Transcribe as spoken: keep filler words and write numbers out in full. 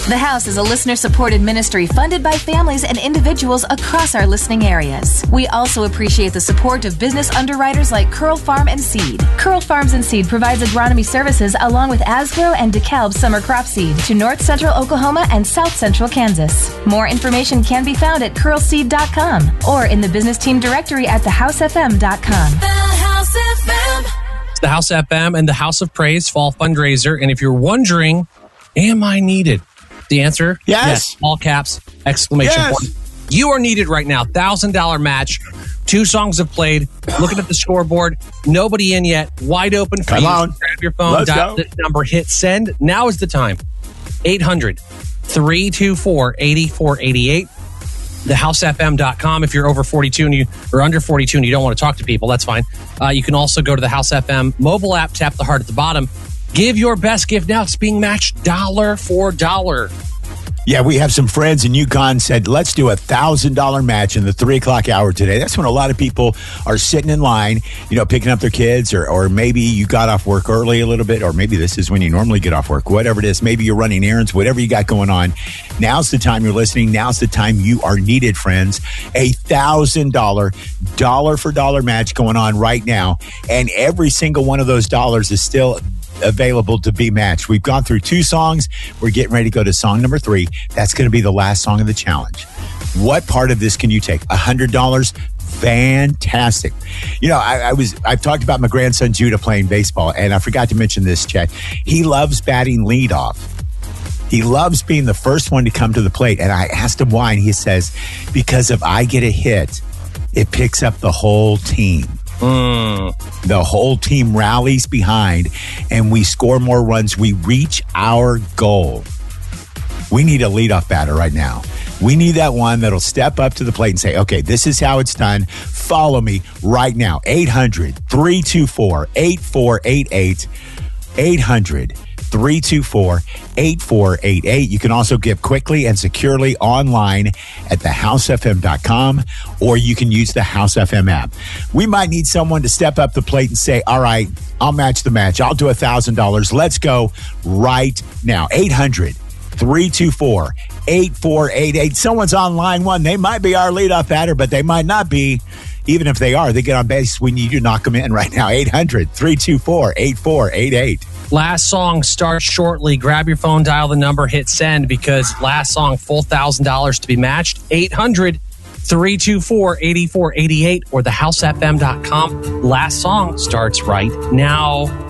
The House is a listener-supported ministry funded by families and individuals across our listening areas. We also appreciate the support of business underwriters like Curl Farm and Seed. Curl Farms and Seed provides agronomy services along with Asgrow and DeKalb summer crop seed to north central Oklahoma and south central Kansas. More information can be found at curl seed dot com or in the business team directory at the house f m dot com. The House F M. The House F M and the House of Praise Fall Fundraiser. And if you're wondering, am I needed? The answer? Yes. yes. All caps, exclamation Yes. point. You are needed right now. one thousand dollars match. Two songs have played. Looking at the scoreboard. Nobody in yet. Wide open for Come you. on. Grab your phone. Let's Dial go. this number. Hit send. Now is the time. eight hundred, three two four, eight four eight eight. the house f m dot com. If you're over forty-two and you or under forty-two and you don't want to talk to people, that's fine. Uh, you can also go to the House F M mobile app, tap the heart at the bottom. Give your best gift now. It's being matched dollar for dollar. Yeah, we have some friends in Yukon said, let's do a one thousand dollars match in the three o'clock hour today. That's when a lot of people are sitting in line, you know, picking up their kids, or, or maybe you got off work early a little bit, or maybe this is when you normally get off work, whatever it is. Maybe you're running errands, whatever you got going on. Now's the time you're listening. Now's the time you are needed, friends. A one thousand dollars dollar for dollar match going on right now. And every single one of those dollars is still available to be matched. We've gone through two songs. We're getting ready to go to song number three. That's going to be the last song of the challenge. What part of this can you take? one hundred dollars? Fantastic. You know, I, I was, I've talked about my grandson Judah playing baseball, and I forgot to mention this, Chad. He loves batting leadoff. He loves being the first one to come to the plate. And I asked him why, and he says, because if I get a hit, it picks up the whole team. Mm. The whole team rallies behind, and we score more runs. We reach our goal. We need a leadoff batter right now. We need that one that'll step up to the plate and say, okay, this is how it's done. Follow me right now. eight hundred, three two four, eight four eight eight. eight hundred, three two four, eight four eight eight. You can also give quickly and securely online at the house f m dot com, or you can use the House F M app. We might need someone to step up the plate and say, all right, I'll match the match. I'll do one thousand dollars. Let's go right now. eight hundred, three two four, eight four eight eight. Someone's on line one. They might be our leadoff batter, but they might not be. Even if they are, they get on base. We need you to knock them in right now. eight hundred, three two four, eight four eight eight. Last song starts shortly. Grab your phone, dial the number, hit send, because last song, full one thousand dollars to be matched. eight hundred, three two four, eight four eight eight or the house f m dot com. Last song starts right now.